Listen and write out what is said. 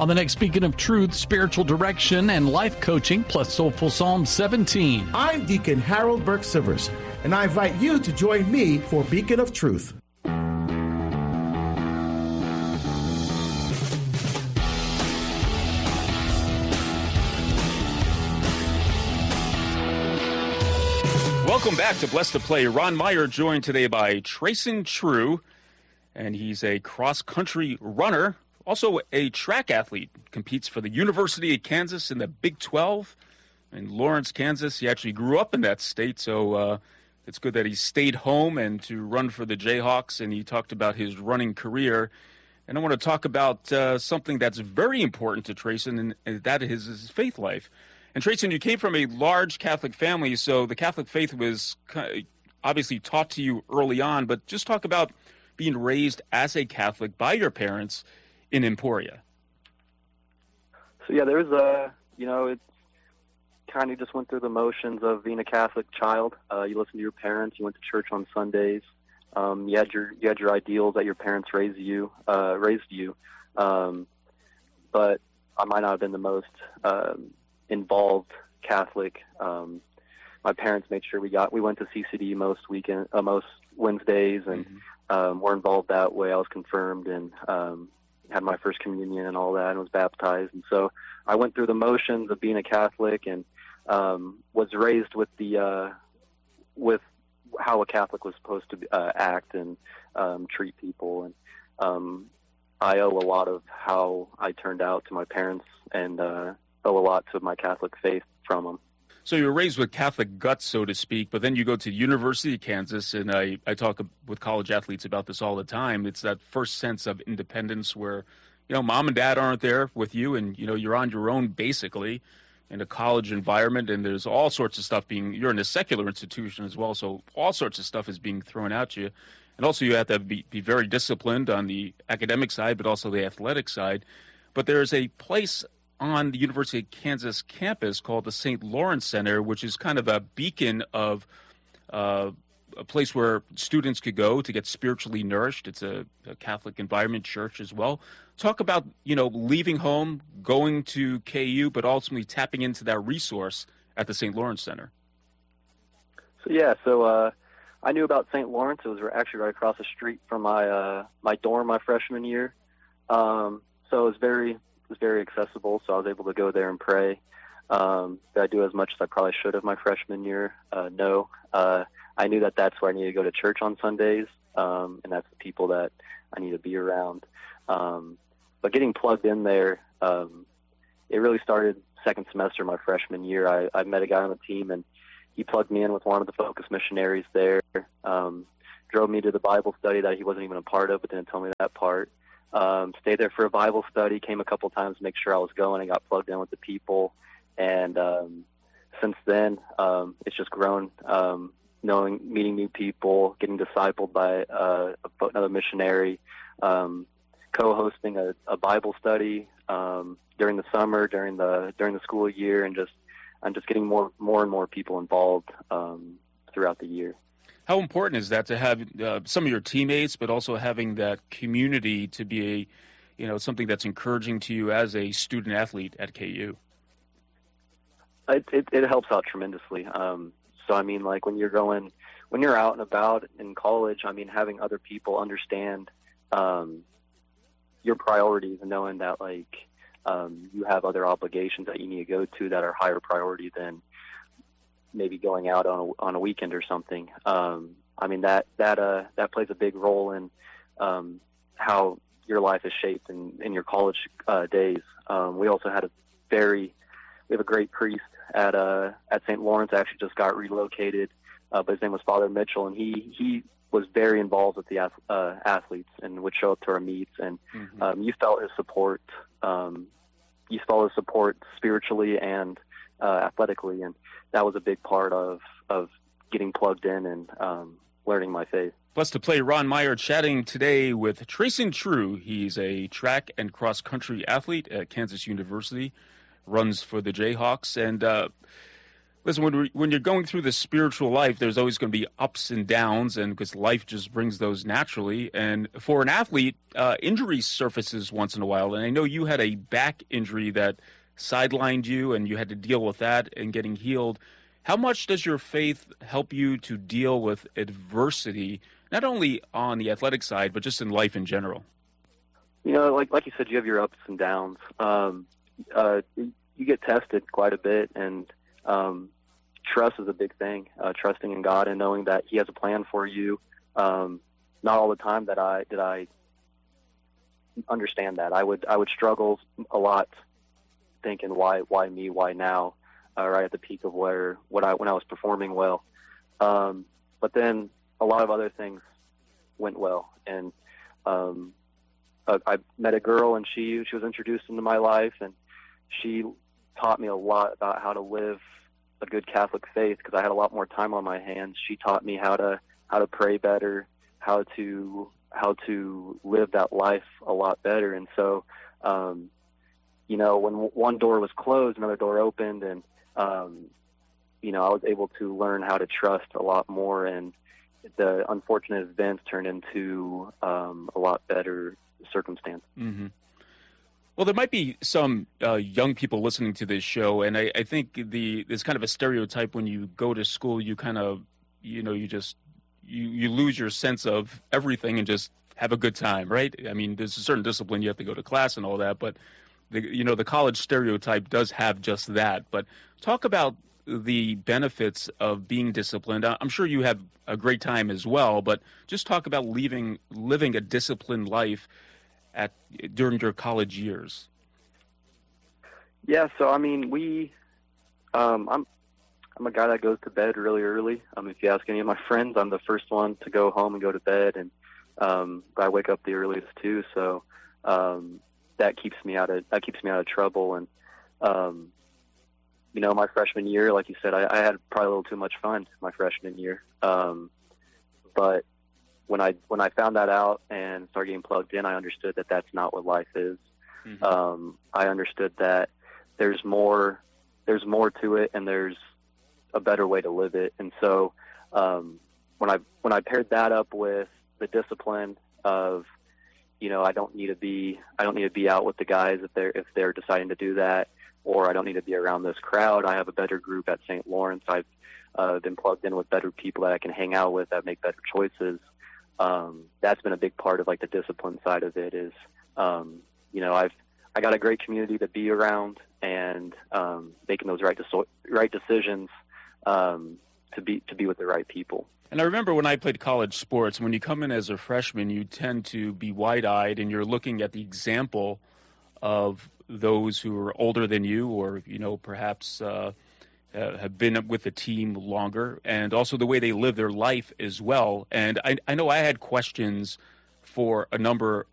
On the next Beacon of Truth, spiritual direction and life coaching, plus Soulful Psalm 17. I'm Deacon Harold Burke Sivers, and I invite you to join me for Beacon of Truth. Welcome back to Blessed to Play. Ron Meyer joined today by Trayson True, and he's a cross-country runner, also a track athlete, competes for the University of Kansas in the Big 12 in Lawrence, Kansas. He actually grew up in that state, so it's good that he stayed home and to run for the Jayhawks, and he talked about his running career. And I want to talk about something that's very important to Trayson, and that is his faith life. And Trayson, you came from a large Catholic family, so the Catholic faith was obviously taught to you early on, but just talk about being raised as a Catholic by your parents in Emporia. So yeah, there's it kind of just went through the motions of being a Catholic child. You listen to your parents, you went to church on Sundays, you had your ideals that your parents raised you. But I might not have been the most involved Catholic. My parents made sure we went to CCD most Wednesdays, and were involved that way. I was confirmed and had my first communion and all that, and was baptized. And so I went through the motions of being a Catholic, and was raised with with how a Catholic was supposed to act and treat people. And I owe a lot of how I turned out to my parents, and owe a lot to my Catholic faith from them. So you were raised with Catholic guts, so to speak, but then you go to the University of Kansas, and I talk with college athletes about this all the time. It's that first sense of independence where, mom and dad aren't there with you, and, you're on your own basically in a college environment, and there's all sorts of stuff you're in a secular institution as well, so all sorts of stuff is being thrown at you. And also you have to be very disciplined on the academic side, but also the athletic side. But there's a place on the University of Kansas campus called the St. Lawrence Center, which is kind of a beacon of a place where students could go to get spiritually nourished. It's a Catholic environment, church as well. Talk about, leaving home, going to KU, but ultimately tapping into that resource at the St. Lawrence Center. So I knew about St. Lawrence. It was actually right across the street from my dorm my freshman year. So it was very accessible, so I was able to go there and pray. Did I do as much as I probably should have my freshman year? No. I knew that that's where I needed to go to church on Sundays, and that's the people that I need to be around. But getting plugged in there, it really started second semester my freshman year. I met a guy on the team, and he plugged me in with one of the Focus missionaries there, drove me to the Bible study that he wasn't even a part of, but didn't tell me that part. Stayed there for a Bible study, came a couple times to make sure I was going, and got plugged in with the people. And since then, it's just grown, meeting new people, getting discipled by another missionary, co-hosting a Bible study during the summer, during the school year, and I'm just getting more and more people involved throughout the year. How important is that to have some of your teammates, but also having that community to be something that's encouraging to you as a student athlete at KU? It helps out tremendously. So I mean, like when you're out and about in college, I mean, having other people understand your priorities and knowing that you have other obligations that you need to go to that are higher priority than maybe going out on a weekend or something. I mean, that plays a big role in how your life is shaped in your college days. We also had we have a great priest at St. Lawrence. Actually just got relocated, but his name was Father Mitchell, and he was very involved with the athletes and would show up to our meets, and you felt his support. You felt his support spiritually and athletically, and that was a big part of getting plugged in and learning my faith. Blessed to Play, Ron Meyer chatting today with Trayson True. He's a track and cross-country athlete at Kansas University, runs for the Jayhawks. And Listen, when you're going through the spiritual life, there's always going to be ups and downs, and because life just brings those naturally. And for an athlete, injury surfaces once in a while. And I know you had a back injury that sidelined you, and you had to deal with that and getting healed. How much does your faith help you to deal with adversity, not only on the athletic side, but just in life in general? You know, like you said, you have your ups and downs. You get tested quite a bit, and trust is a big thing. Trusting in God and knowing that He has a plan for you. Not all the time did I understand that. I would struggle a lot, thinking why me, why now, right at the peak of when I was performing well. But then a lot of other things went well, and I met a girl, and she was introduced into my life, and she taught me a lot about how to live a good Catholic faith, because I had a lot more time on my hands. She taught me how to pray better, how to live that life a lot better. And so, you know, when one door was closed, another door opened, and you know, I was able to learn how to trust a lot more, and the unfortunate events turned into a lot better circumstance. Mm-hmm. Well, there might be some young people listening to this show, and I think there's kind of a stereotype when you go to school, you kind of, you know, you lose your sense of everything and just have a good time, right? I mean, there's a certain discipline, you have to go to class and all that, but the college stereotype does have just that. But talk about the benefits of being disciplined. I'm sure you have a great time as well, but just talk about living a disciplined life during your college years. Yeah, so I mean, I'm a guy that goes to bed really early. If you ask any of my friends, I'm the first one to go home and go to bed, and I wake up the earliest too. So that keeps me out of trouble. And you know, my freshman year, like you said, I had probably a little too much fun my freshman year. But when I found that out and started getting plugged in, I understood that that's not what life is. Mm-hmm. I understood that there's more to it, and there's a better way to live it. And so when I paired that up with the discipline of, you know, I don't need to be out with the guys if they're deciding to do that, or I don't need to be around this crowd. I have a better group at St. Lawrence. I've been plugged in with better people that I can hang out with that make better choices. That's been a big part of like the discipline side of it is, you know, I got a great community to be around, and making those right decisions to be with the right people. And I remember when I played college sports, when you come in as a freshman, you tend to be wide-eyed, and you're looking at the example of those who are older than you, or, you know, perhaps have been with the team longer, and also the way they live their life as well. And I know I had questions for a number